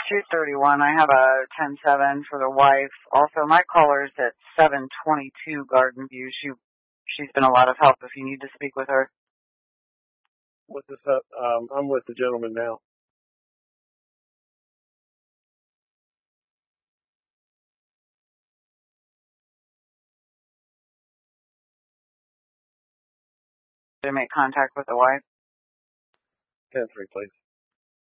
231. I have a 10-7 for the wife. Also, my caller's at 722 Garden View. She's been a lot of help if you need to speak with her. What's this up? I'm with the gentleman now. To make contact with the wife. 10-3, please.